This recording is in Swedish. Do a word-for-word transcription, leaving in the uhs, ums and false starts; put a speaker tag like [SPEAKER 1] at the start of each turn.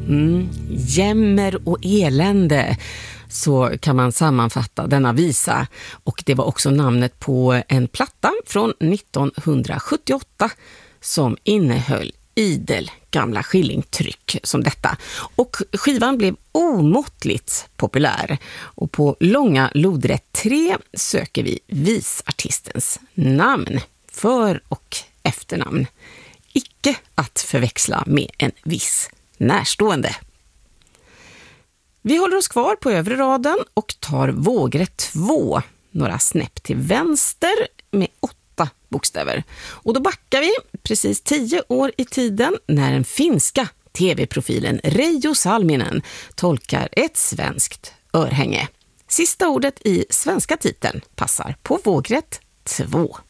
[SPEAKER 1] Mm, jämmer och elände, så kan man sammanfatta denna visa, och det var också namnet på en platta från nittonhundrasjuttioåtta som innehöll idel gamla skillingtryck som detta. Och skivan blev omåttligt populär, och på långa lodrätt tre söker vi visartistens namn, för- och efternamn. Icke att förväxla med en viss närstående. Vi håller oss kvar på övre raden och tar vågrätt två, några snäpp till vänster med åtta bokstäver. Och då backar vi precis tio år i tiden när den finska tv-profilen Reijo Salminen tolkar ett svenskt örhänge. Sista ordet i svenska titeln passar på vågrätt två.